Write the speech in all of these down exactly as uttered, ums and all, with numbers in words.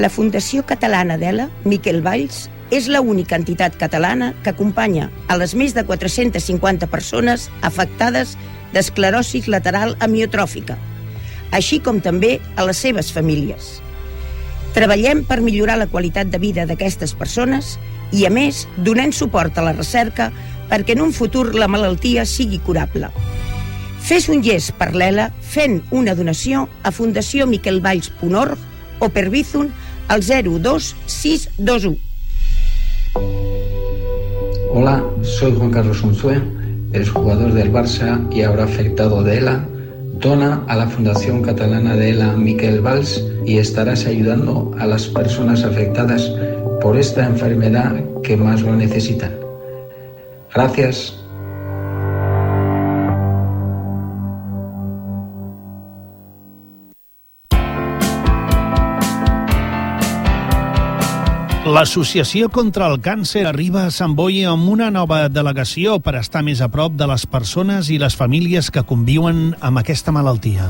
La Fundació Catalana d'Ela, Miquel Valls, és l'única entitat catalana que acompanya a les més de quatre-centes cinquanta persones afectades d'esclerosi lateral amiotròfica, així com també a les seves famílies. Treballem per millorar la qualitat de vida d'aquestes persones i, a més, donem suport a la recerca perquè en un futur la malaltia sigui curable. Fes un gest per l'Ela fent una donació a fundació miquel valls punt org o per Bizum al zero dos sis dos u. Hola, soy Juan Carlos Unzué, el jugador del Barça y ahora afectado de ELA. Dona a la Fundación Catalana de ELA Miquel Valls y estarás ayudando a las personas afectadas por esta enfermedad que más lo necesitan. Gracias. L'Associació contra el Càncer arriba a Sant Boi amb una nova delegació per estar més a prop de les persones i les famílies que conviuen amb aquesta malaltia.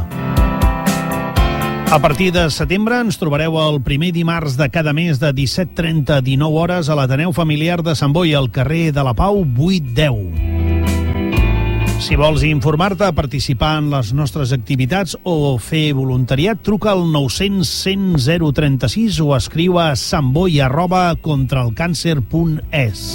A partir de setembre ens trobareu el primer dimarts de cada mes de disset trenta a dinou hores a l'Ateneu Familiar de Sant Boi, al carrer de la Pau vuit deu. Si vols informar-te, participar en les nostres activitats o fer voluntariat, truca al nou cents cent zero trenta sis o escriu a santboi arroba contraelcàncer punt es.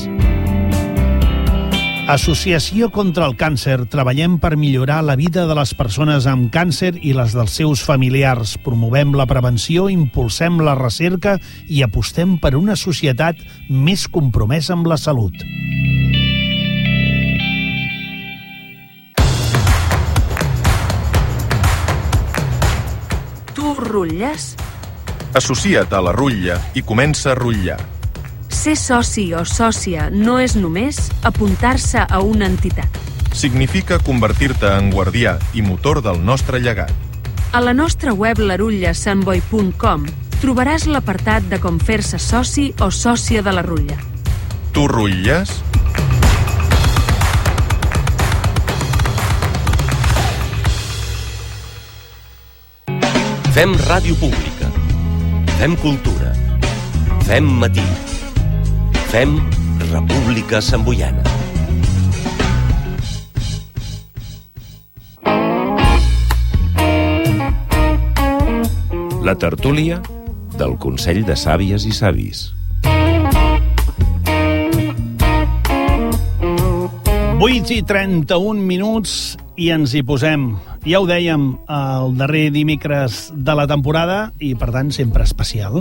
Associació contra el Càncer. Treballem per millorar la vida de les persones amb càncer i les dels seus familiars. Promovem la prevenció, impulsem la recerca i apostem per una societat més compromesa amb la salut. Rutlles? Associa't a la rutlla i comença a rutllar. Ser soci o sòcia no és només apuntar-se a una entitat. Significa convertir-te en guardià i motor del nostre llegat. A la nostra web larutlla sant boi punt com trobaràs l'apartat de com fer-se soci o sòcia de la rutlla. Tu rutlles? Fem ràdio pública. Fem cultura. Fem matí. Fem República Santboiana. La tertúlia del Consell de Sàvies i Savis. vuit i trenta-un minuts i ens hi posem. Ja ho dèiem, el darrer dimecres de la temporada i, per tant, sempre especial.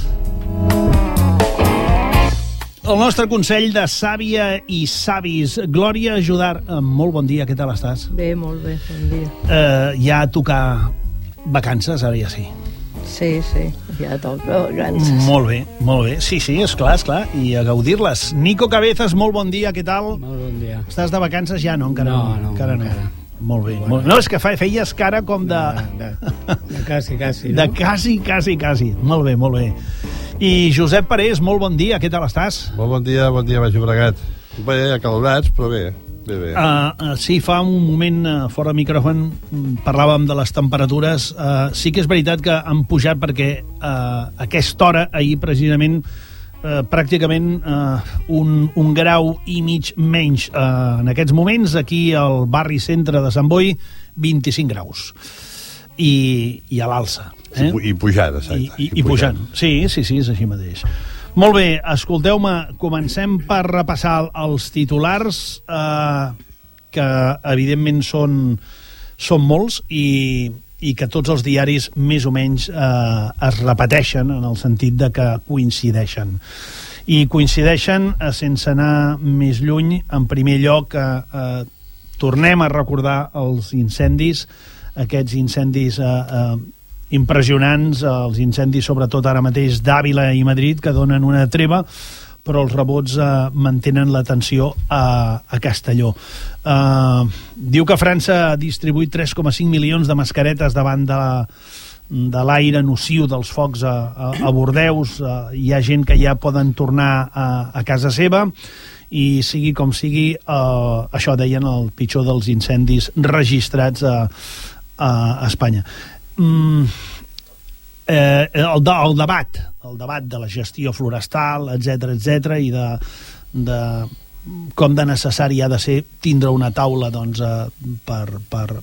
El nostre Consell de Sàvia i Savis. Glòria Judar, molt bon dia, què tal estàs? Bé, molt bé, bon dia. Eh, ja a tocar vacances, ara ja sí. Sí, sí, ja toca vacances. Molt bé, molt bé. Sí, sí, esclar, esclar, i a gaudir-les. Nico Cabezas, molt bon dia, què tal? Molt bon dia. Estàs de vacances ja, no? Encara no, no, encara no. Encara. Molt bé. Molt... No, és que feies cara com de... De, de, de quasi, quasi, no? De quasi, quasi, quasi. Molt bé, molt bé. I Josep Parés, molt bon dia, què tal estàs? Molt bon dia, bon dia, Baix Llobregat. Bé, acalorats, però bé, bé, bé. Uh, uh, sí, fa un moment, uh, fora de micròfon, parlàvem de les temperatures. Uh, sí que és veritat que han pujat perquè uh, a aquesta hora, ahir precisament, Uh, pràcticament uh, un, un grau i mig menys. Uh, en aquests moments, aquí al barri centre de Sant Boi, vint-i-cinc graus. I, i a l'alça. Eh? I, I pujant, exacte. I, i, i pujant. Sí, sí, sí, és així mateix. Molt bé, escolteu-me, comencem per repassar els titulars, uh, que evidentment són, són molts, i... i que tots els diaris més o menys eh, es repeteixen en el sentit de que coincideixen. I coincideixen, eh, sense anar més lluny, en primer lloc eh, eh, tornem a recordar els incendis, aquests incendis eh, eh, impressionants, els incendis sobretot ara mateix d'Àvila i Madrid, que donen una treva, però els rebots eh, mantenen l'atenció a, a Castelló. Eh, diu que França ha distribuït tres coma cinc milions de mascaretes davant de, de l'aire nociu dels focs a, a, a Bordeus. Eh, hi ha gent que ja poden tornar a, a casa seva i sigui com sigui, eh, això deien el pitjor dels incendis registrats a, a Espanya. Mm, eh, el, de, el debat, el debat de la gestió forestal, etcètera, etcètera, i de, de com de necessari ha de ser tindre una taula, doncs, eh, per, per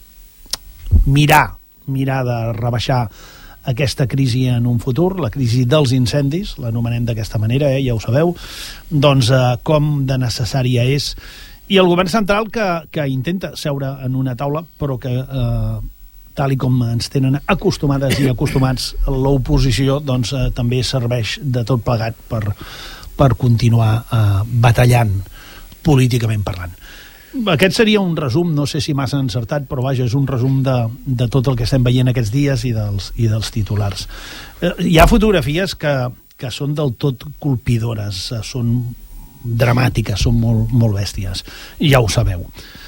mirar, mirar de rebaixar aquesta crisi en un futur, la crisi dels incendis, l'anomenem d'aquesta manera, eh, ja ho sabeu, doncs eh, com de necessària és. I el govern central que, que intenta seure en una taula, però que, eh, tal i com ens tenen acostumades i acostumats l'oposició, doncs eh, també serveix de tot plegat per, per continuar eh, batallant políticament parlant. Aquest seria un resum, no sé si massa encertat, però vaja, és un resum de, de tot el que estem veient aquests dies i dels, i dels titulars. Eh, hi ha fotografies que, que són del tot colpidores, eh, són dramàtiques, són molt, molt bèsties, ja ho sabeu.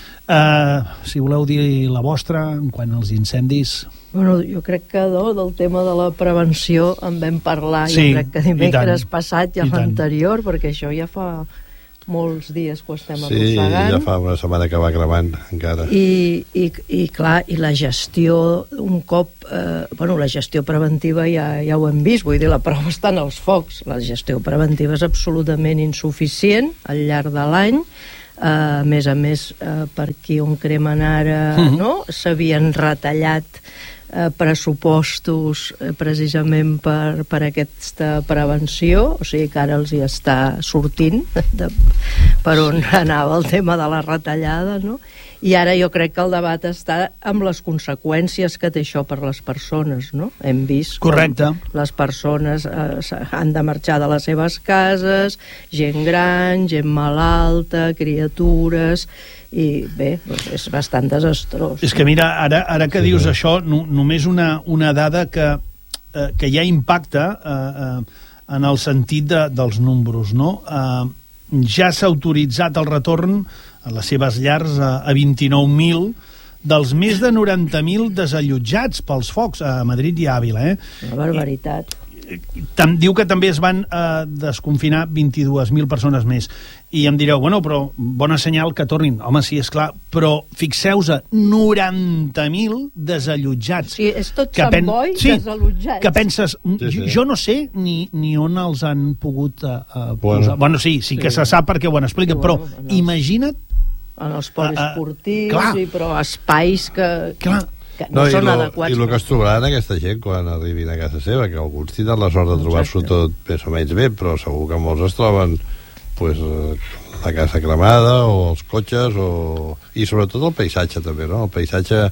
Eh, si voleu dir la vostra en quant als incendis... Bueno, jo crec que no, del tema de la prevenció en vam parlar, sí, jo crec que dimecres passat i l'anterior, perquè això ja fa molts dies que ho estem arrossegant. Sí, ja fa una setmana que va cremant encara. I, i, i clar, i la gestió un cop, eh, bueno, la gestió preventiva ja, ja ho hem vist, vull dir, la prova està en els focs. La gestió preventiva és absolutament insuficient al llarg de l'any. Uh, a més a més, uh, per aquí on cremen ara, mm-hmm. no? S'havien retallat uh, pressupostos uh, precisament per, per aquesta prevenció, o sigui que ara els hi està sortint de, per on anava el tema de la retallada, no? I ara jo crec que el debat està amb les conseqüències que té això per les persones, no? Hem vist Correcte. Com les persones eh, han de marxar de les seves cases, gent gran, gent malalta, criatures, i bé, doncs és bastant desastrós. És que mira, ara, ara que dius això, no, només una, una dada que, eh, que ja impacta eh, eh, en el sentit de, dels números, no? Eh, ja s'ha autoritzat el retorn a les seves llars a, a vint-i-nou mil dels més de noranta mil desallotjats pels focs a Madrid i a Àvila. Eh? Una barbaritat. I, tam, diu que també es van eh, desconfinar vint-i-dues mil persones més. I em direu, bueno, però bona senyal que tornin. Home, sí, és clar, però fixeu-se, noranta mil desallotjats. Sí, és tot Sant pen... Boi sí, desallotjats. Que penses, sí, sí. jo no sé ni, ni on els han pogut uh, uh, posar. Bueno, bueno sí, sí, sí que se sap perquè ho han explicat, sí, bueno, però no. Imagina't en els poliesportius, uh, uh, i, però espais que, clar. que no, no són lo, adequats. I el que es trobaran aquesta gent quan arribin a casa seva, que alguns tindran la sort de trobar-s'ho tot més o menys bé, però segur que molts es troben pues, la casa cremada o els cotxes o... i sobretot el paisatge també, no? El paisatge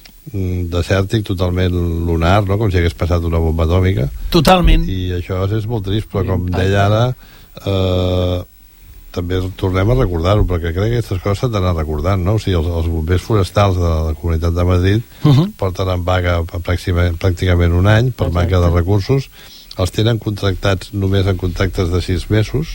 mm, desèrtic totalment lunar, no? Com si hagués passat una bomba atòmica. Totalment. I això és molt trist, però com deia ara eh, també tornem a recordar-ho, perquè crec que aquestes coses s'han d'anar recordant, no? O sigui, els, els bombers forestals de la Comunitat de Madrid uh-huh. porten en vaga pràcticament, pràcticament un any per manca de recursos, els tenen contractats només en contractes de sis mesos,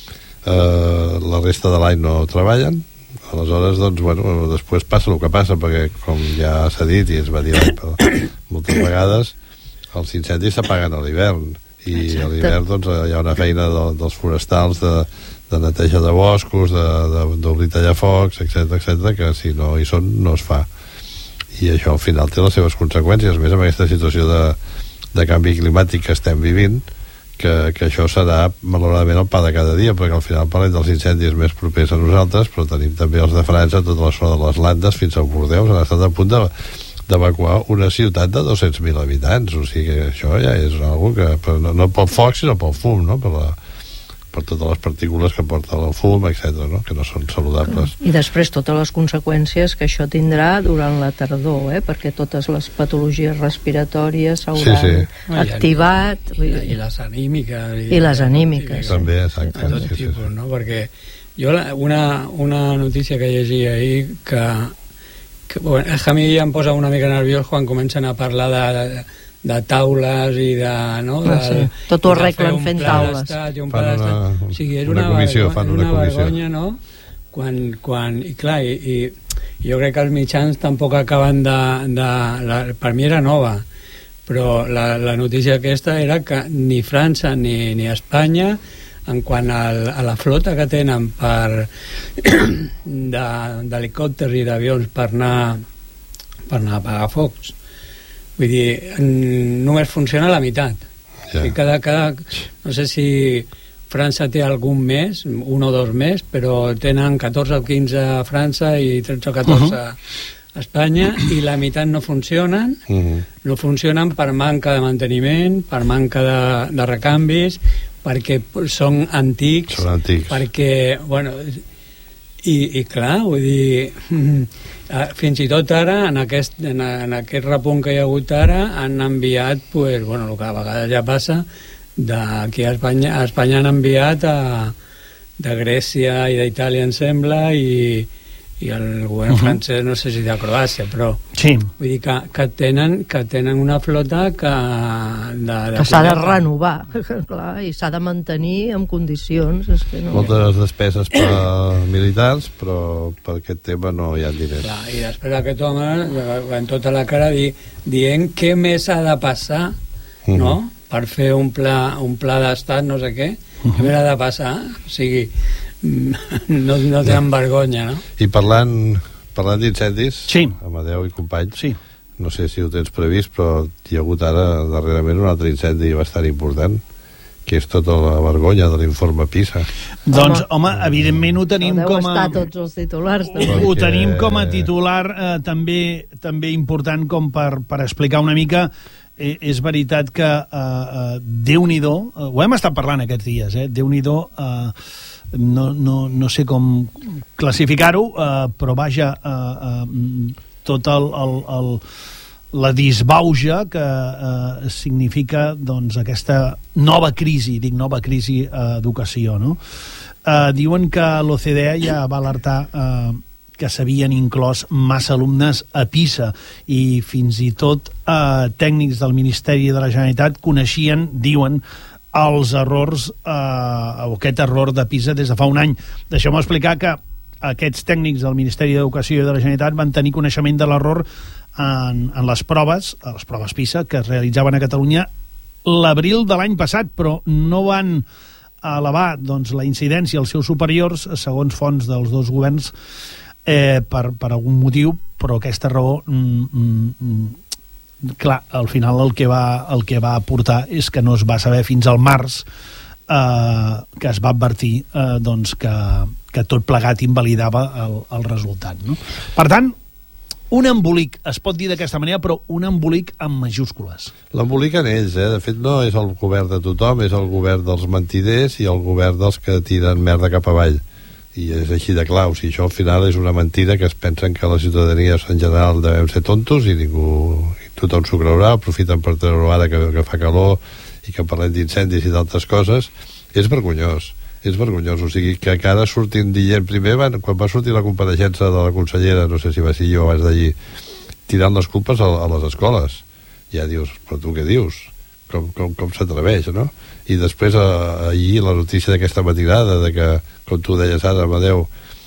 eh, la resta de l'any no treballen, aleshores, doncs, bueno, després passa el que passa, perquè com ja s'ha dit i es va dir moltes vegades, els incendis s'apaguen a l'hivern, i a l'hivern doncs, hi ha una feina de, dels forestals de de neteja de boscos, d'obrir tallafocs, etcètera, etcètera, que si no hi són no es fa. I això al final té les seves conseqüències, a més amb aquesta situació de, de canvi climàtic que estem vivint, que, que això serà malauradament el pa de cada dia, perquè al final parlem dels incendis més propers a nosaltres, però tenim també els de França, tota la zona de les Landes fins a Bordeus, han estat a punt de d'evacuar una ciutat de dos-cents mil habitants, o sigui que això ja és una cosa que no, no pel foc sinó pel fum, no? Per la per totes les partícules que porta el fum, etcètera, no? Que no són saludables. I després totes les conseqüències que això tindrà durant la tardor, eh? Perquè totes les patologies respiratòries s'hauran sí, sí. activat. I, i, i les anímiques. I, I les anímiques. Sí. També, exacte. De tot sí, tipus, sí, sí. no? Perquè jo una, una notícia que llegia ahir que, que, bueno, és que a mi ja em posa una mica nerviós quan comencen a parlar de... de de taules i de... No? Ah, sí. de tot ho arreglen fent taules. Un pla una, o sigui, és una, una comissió, vergonya, una, una vergonya, no? Quan, quan, i clar, i, i jo crec que els mitjans tampoc acaben de... de la, per mi era nova, però la, la notícia aquesta era que ni França ni, ni Espanya, en quant al, a la flota que tenen per d'helicòpters i d'avions per anar per anar a apagar focs, vull dir, només funciona la meitat. Ja. I cada, cada, no sé si França té algun més, un o dos més, però tenen catorze o quinze a França i tretze o catorze uh -huh. a Espanya, i la meitat no funcionen, uh -huh. no funcionen per manca de manteniment, per manca de, de recanvis, perquè són antics, són antics. perquè, bueno, i, i clar, vull dir, fins i tot ara, en aquest, en, en aquest repunt que hi ha hagut ara, han enviat, pues, bueno, el que a vegades ja passa, d'aquí a Espanya, a Espanya han enviat a, de Grècia i d'Itàlia, em sembla, i, i el govern uh-huh. francès, no sé si de Croàcia, però sí. vull dir que, que, tenen, que tenen una flota que, de, de que s'ha de renovar, clar, i s'ha de mantenir en condicions. És que no... Moltes despeses per militars, però per aquest tema no hi ha diners. Clar, i després aquest home, en tota la cara, di, dient què més ha de passar, uh-huh. no?, per fer un pla, un pla d'estat, no sé què, uh-huh. què més ha de passar, o sigui, no, no tenen vergonya, no? I parlant, parlant d'incendis, sí. Amadeu i companys, sí. no sé si ho tens previst, però hi ha hagut ara darrerament un altre incendi bastant important, que és tota la vergonya de l'informe PISA. Doncs, home, evidentment ho tenim no com a... estar tots els titulars. Ho, ho tenim com a titular eh, també també important com per, per explicar una mica. Eh, és veritat que eh, eh, Déu-n'hi-do, eh, ho hem estat parlant aquests dies, eh, Déu-n'hi-do, eh, no, no, no sé com classificar-ho, eh, però vaja, eh, eh, tot el, el, el, la disbauja que eh, significa doncs, aquesta nova crisi, dic nova crisi a educació, no? Eh, diuen que l'O C D E ja va alertar eh, que s'havien inclòs massa alumnes a PISA i fins i tot eh, tècnics del Ministeri de la Generalitat coneixien, diuen, els errors, eh, o aquest error de PISA des de fa un any. Deixeu-me explicar que aquests tècnics del Ministeri d'Educació i de la Generalitat van tenir coneixement de l'error en, en les proves, les proves PISA, que es realitzaven a Catalunya l'abril de l'any passat, però no van elevar doncs, la incidència als seus superiors, segons fonts dels dos governs, Eh, per, per algun motiu, però aquesta raó mm, mm, clar, al final el que va el que va aportar és que no es va saber fins al març eh, que es va advertir eh, doncs que, que tot plegat invalidava el, el resultat, no? Per tant, un embolic, es pot dir d'aquesta manera, però un embolic amb majúscules. L'emboliquen ells, eh? De fet no és el govern de tothom, és el govern dels mentiders i el govern dels que tiren merda cap avall. I és així de clar, o sigui, això al final és una mentida que es pensen que la ciutadania en general devem ser tontos i ningú, i tothom s'ho creurà, aprofiten per treure ara que, que fa calor i que parlem d'incendis i d'altres coses. És vergonyós, és vergonyós, o sigui, que ara surtin dient, primer van, quan va sortir la compareixença de la consellera, no sé si va ser jo abans d'allí, tirant les culpes a, a les escoles. Ja dius, però tu què dius? Com, com, com s'atreveix, no? I després eh, ahir la notícia d'aquesta matinada de que, com tu deies ara, Amadeu,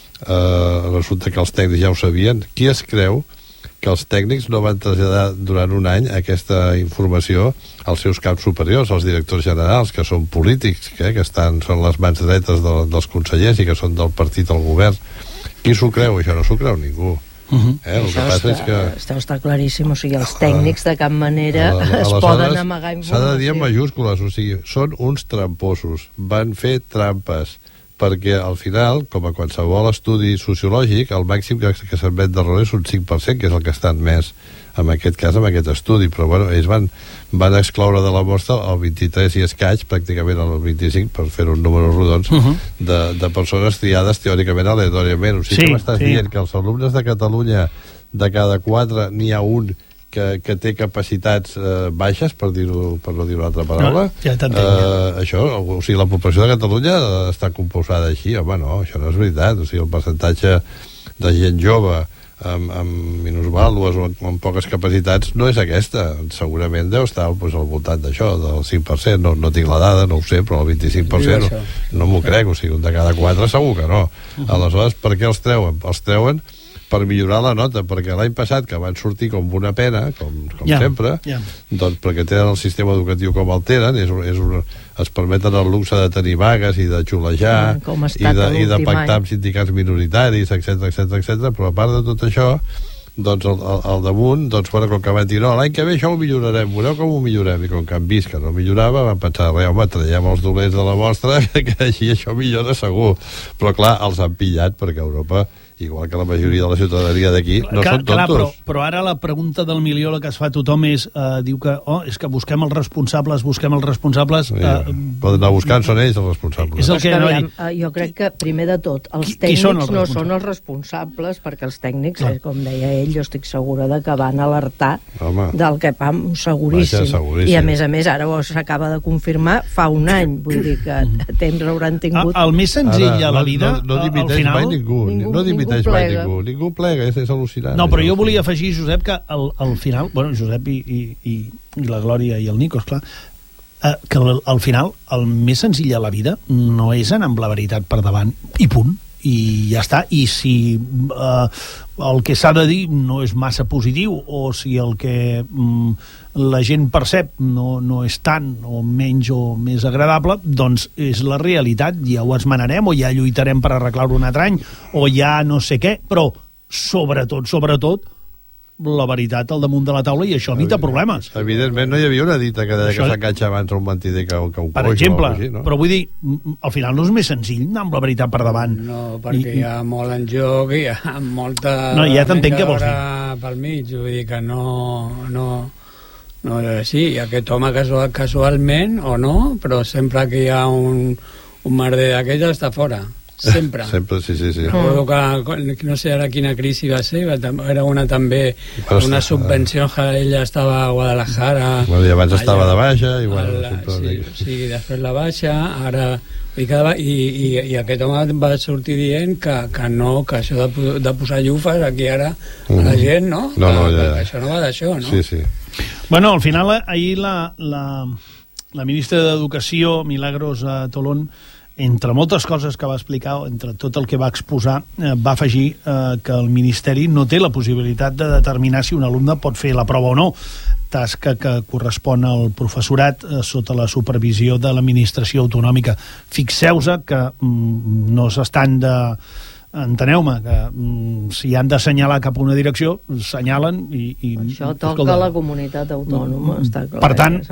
eh, resulta que els tècnics ja ho sabien. Qui es creu que els tècnics no van traslladar durant un any aquesta informació als seus caps superiors, als directors generals, que són polítics, que, que estan, són les mans dretes de, dels consellers i que són del partit al govern? Qui s'ho creu? Això no s'ho creu ningú. Uh-huh. Eh, el que passa està, és que... Això està claríssim, o sigui, els tècnics de cap manera a, a, es poden amagar informació. S'ha de dir en majúscules, o sigui, són uns tramposos, van fer trampes, perquè al final, com a qualsevol estudi sociològic, el màxim que, que s'admet d'error és un cinc per cent, que és el que està admès en aquest cas, en aquest estudi, però bueno, ells van, van excloure de la mostra el vint-i-tres i escaig, pràcticament el vint-i-cinc, per fer un número rodons, uh-huh. de, de persones triades teòricament aleatòriament. O sigui, sí, que m'estàs sí. dient que els alumnes de Catalunya, de cada quatre, n'hi ha un que, que té capacitats eh, baixes, per dir-ho, per no dir una altra paraula. No, ja t'entenc. Eh, això, o sigui, la població de Catalunya està composada així. Home, no, això no és veritat. O sigui, el percentatge de gent jove amb, amb minusvàlues o amb, amb poques capacitats no és aquesta. Segurament deu estar pues, al voltant d'això, del cinc per cent. No, no tinc la dada, no ho sé, però el vint-i-cinc per cent no, no m'ho crec. O sigui, un de cada quatre segur que no. Uh-huh. Aleshores, per què els treuen? Els treuen per millorar la nota, perquè l'any passat, que van sortir com una pena, com, com yeah, sempre, yeah. doncs perquè tenen el sistema educatiu com el tenen, és, és un, es permeten el luxe de tenir vagues i de xulejar mm, i, de, i de pactar amb sindicats minoritaris, etcètera, etcètera, etcètera, però a part de tot això, doncs al, al, al damunt, doncs, bueno, com que van dir, no, l'any que ve això ho millorarem, veureu com ho millorem, i com que han vist que no millorava, van pensar, res, home, traiem els dolents de la mostra, que així això millora segur. Però clar, els han pillat, perquè Europa, igual que la majoria de la ciutadania d'aquí, no clar, són tontos. Clar, però, però ara la pregunta del milió, la que es fa a tothom és, eh, diu que, oh, és que busquem els responsables, busquem els responsables... Sí, eh, poden anar buscant, són ells els responsables. És el que, no, aviam, jo crec que, primer de tot, els tècnics són els no són els responsables, perquè els tècnics, eh, com deia ell, jo estic segura de que van alertar Home. del que pam, seguríssim. Vaja, seguríssim. I a més a més, ara s'acaba de confirmar fa un any, vull dir que temps hauran tingut... El, el més senzill ara, a la vida, no, no, no al final... mai ningú, ningú, no dimiteix mai ningú. Ningú plega, és, és al·lucinant. No, però jo volia afegir, Josep, que al, al final, bueno, Josep i, i, i, i la Glòria i el Nico, esclar, eh, que al, al final el més senzill a la vida no és anar amb la veritat per davant, i punt, i ja està. I si eh, el que s'ha de dir no és massa positiu, o si el que mm, la gent percep no, no és tant o menys o més agradable, doncs és la realitat, ja ho esmenarem o ja lluitarem per arreglar-ho un altre any o ja no sé què, però sobretot, sobretot la veritat al damunt de la taula, i això evita problemes. Evidentment no hi havia una dita que deia això... que s'enganxa abans un mentider que, que un per coix exemple, o així, no? Però vull dir, al final no és més senzill anar amb la veritat per davant. No, perquè I, hi ha molt en joc i hi ha molta... No, ja t'entenc què vols dir. Pel mig, vull dir que no... no... No, sí, aquest home casual, casualment o no, però sempre que hi ha un, un merder d'aquells està fora. Sempre. Sempre, sí, sí, sí. Recordo que, no sé ara quina crisi va ser, era una també, una subvenció que ella estava a Guadalajara. Bueno, i abans allà, estava de baixa, i bueno... La, sí, sí, després la baixa, ara... I, cada, i, i, i aquest home va sortir dient que, que no, que això de, de posar llufes aquí ara a la gent, no? No, no, que, ja, ja. que això no va d'això, no? Sí, sí. Bueno, al final, ahir la, la, la ministra d'Educació, Milagros eh, Tolón, entre moltes coses que va explicar, entre tot el que va exposar, eh, va afegir eh, que el Ministeri no té la possibilitat de determinar si un alumne pot fer la prova o no, tasca que correspon al professorat eh, sota la supervisió de l'administració autonòmica. Fixeu-se que mm, no s'estan de... Enteneu-me, que mm, si han d'assenyalar cap a una direcció, assenyalen i... i això toca escolta, a la comunitat autònoma, està clar. Per tant,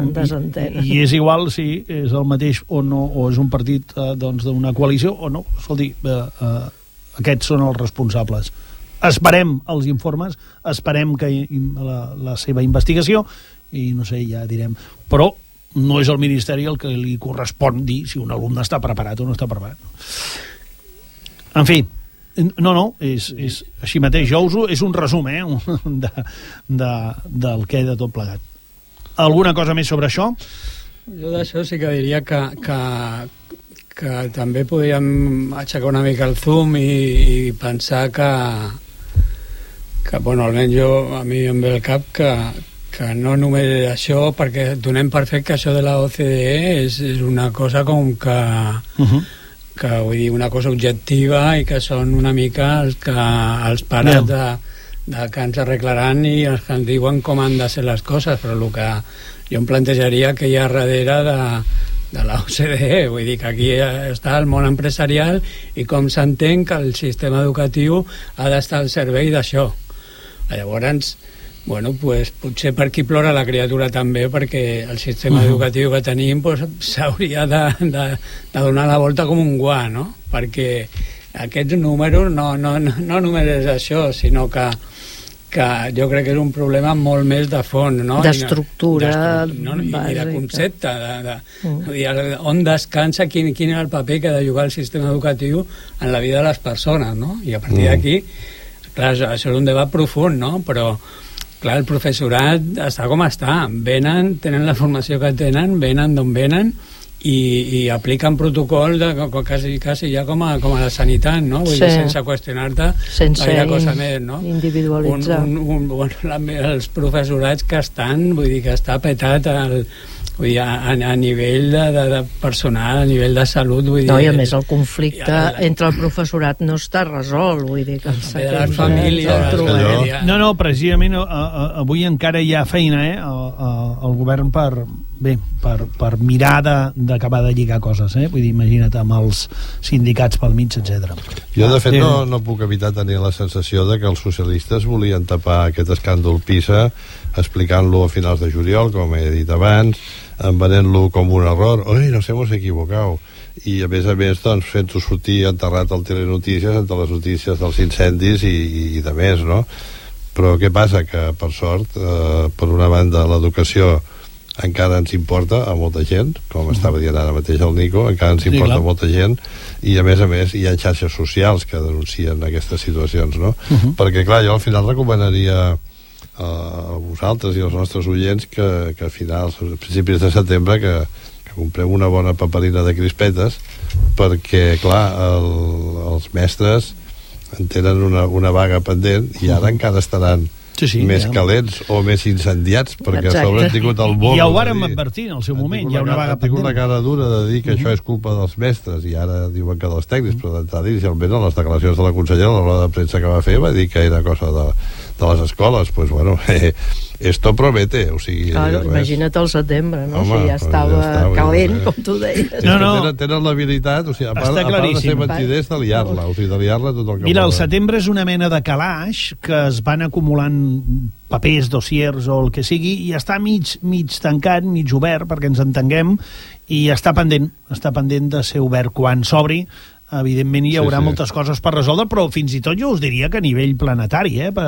i és igual si és el mateix o no, o és un partit eh, doncs d'una coalició o no. Escolti, eh, eh, aquests són els responsables. Esperem els informes, esperem que la, la seva investigació, i no sé, ja direm, però no és el Ministeri el que li correspon dir si un alumne està preparat o no està preparat. En fi, no, no, és, és així mateix. Jo uso, és un resum, eh, de, de, del que de tot plegat. Alguna cosa més sobre això? Jo d'això sí que diria que, que, que també podríem aixecar una mica el zoom i, i pensar que, que, bueno, almenys jo, a mi em ve el cap que, que no només això, perquè donem per fet que això de la O C D E és, és una cosa com que... Uh-huh. que vull dir, una cosa objectiva i que són una mica els, que, els pares de, de que ens arreglaran i els que ens diuen com han de ser les coses, però el que jo em plantejaria que hi ha darrere de, de la O C D E, vull dir que aquí està el món empresarial i com s'entén que el sistema educatiu ha d'estar al servei d'això. Llavors, bueno, pues, potser per qui plora la criatura també, perquè el sistema uh-huh. educatiu que tenim pues, s'hauria de, de, de donar la volta com un guà, no? Perquè aquests números no, no, no, no només és això, sinó que, que jo crec que és un problema molt més de fons, no? D'estructura, no, i, i de concepte, de, de, uh. dir, on descansa, quin, quin és el paper que ha de jugar el sistema educatiu en la vida de les persones, no? I a partir uh. d'aquí, clar, això és un debat profund, no? Però clar, el professorat està com està, venen, tenen la formació que tenen, venen d'on venen i, i apliquen protocol de, quasi, quasi ja com a, com a la sanitat, no? Vull sí. dir, sense qüestionar-te gaire cosa més, no? Individualitzar. Un, un, un, bueno, la, els professorats que estan, vull dir que està petat el, vull dir, a, a nivell de, de, de personal, a nivell de salut, vull dir... No, i a més el conflicte la, la, entre el professorat no està resolt, vull dir que... De les famílies... No, no, precisament a, a, avui encara hi ha feina, eh, al govern per, bé, per, per mirar d'acabar de, de lligar coses, eh? Vull dir, imagina't amb els sindicats pel mig, etcètera. Jo, de fet, no, no puc evitar tenir la sensació de que els socialistes volien tapar aquest escàndol PISA explicant-lo a finals de juliol, com he dit abans, venent-lo com un error. Oi, nos hemos equivocado. I, a més a més, doncs, fent-ho sortir enterrat al Telenotícies entre les notícies dels incendis i, i, i de més, no? Però què passa? Que, per sort, eh, per una banda, l'educació encara ens importa a molta gent, com estava dient ara mateix el Nico, encara ens importa sí, a molta gent, i a més a més hi ha xarxes socials que denuncien aquestes situacions, no? Uh -huh. Perquè, clar, jo al final recomanaria a vosaltres i als nostres oients que, que a finals, a principis de setembre, que, que compreu una bona paperina de crispetes, perquè, clar, el, els mestres en tenen una, una vaga pendent i ara encara estaran sí, sí, més ja. calents o més incendiats, perquè a sobre han tingut el bolo. Ja ho vàrem advertir en el seu moment, hi ha una vaga pendent. Han tingut una cara dura de dir que uh -huh. això és culpa dels mestres, i ara diuen que dels tècnics, però d'entrada, inicialment, en les declaracions de la consellera, a la roda de premsa que va fer, va dir que era cosa de, de les escoles. Pues bueno, eh, esto promete, o sigui... Claro, imagina't el setembre, no? Home, o sigui, ja estava, ja estava calent, eh? Com tu deies. No, no. Tenen, tenen l'habilitat, o sigui, a part, a part de ser mentiders, de liar-la, o sigui, de liar-la tot el que Mira, poden. El setembre és una mena de calaix que es van acumulant papers, dossiers o el que sigui, i està mig, mig tancat, mig obert, perquè ens entenguem, i està pendent, està pendent de ser obert. Quan s'obri, evidentment hi haurà sí, sí. moltes coses per resoldre, però fins i tot jo us diria que a nivell planetari, eh,